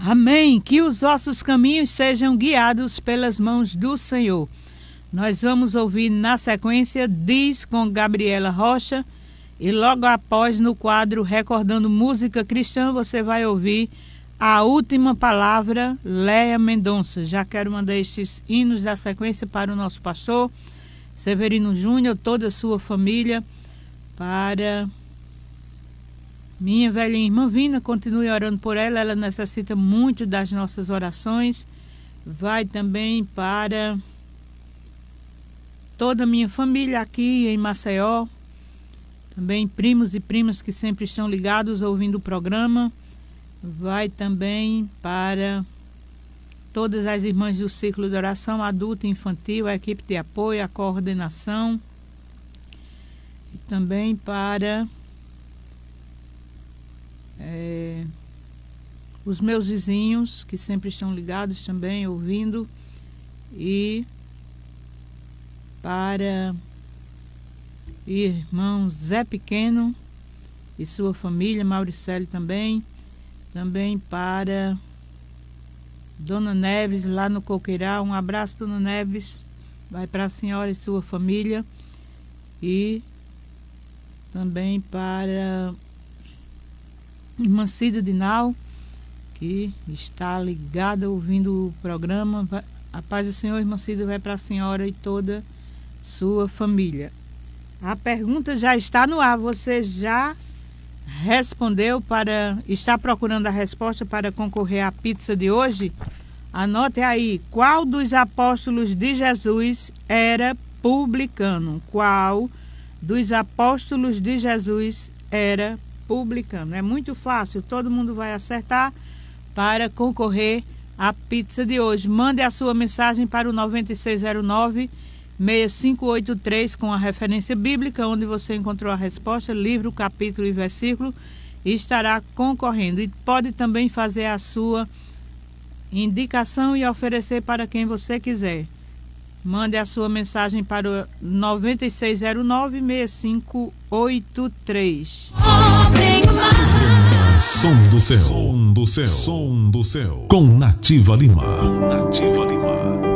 Amém. Que os vossos caminhos sejam guiados pelas mãos do Senhor. Nós vamos ouvir na sequência Diz com Gabriela Rocha e logo após no quadro Recordando Música Cristã você vai ouvir A Última Palavra, Léa Mendonça. Já quero mandar estes hinos da sequência para o nosso pastor Severino Júnior, toda a sua família, para minha velha irmã Vina, continue orando por ela, ela necessita muito das nossas orações. Vai também para toda a minha família aqui em Maceió, também primos e primas que sempre estão ligados ouvindo o programa. Vai também para todas as irmãs do ciclo de oração adulta e infantil, a equipe de apoio, a coordenação. E também para os meus vizinhos que sempre estão ligados também, ouvindo. E para irmão Zé Pequeno e sua família, Mauricélio também. Também para Dona Neves, lá no Coqueiral. Um abraço, Dona Neves. Vai para a senhora e sua família. E também para irmã Cida Dinal, que está ligada ouvindo o programa. A paz do Senhor, irmã Cida, vai para a senhora e toda sua família. A pergunta já está no ar. Você já respondeu está procurando a resposta para concorrer à pizza de hoje? Anote aí. Qual dos apóstolos de Jesus era publicano? Qual dos apóstolos de Jesus era publicano? É muito fácil, todo mundo vai acertar para concorrer à pizza de hoje. Mande a sua mensagem para o 9609-6583 com a referência bíblica, onde você encontrou a resposta, livro, capítulo e versículo, e estará concorrendo. E pode também fazer a sua indicação e oferecer para quem você quiser. Mande a sua mensagem para o 9609-6583. Som do céu, som do céu, som do céu, com Nativa Lima. Nativa Lima.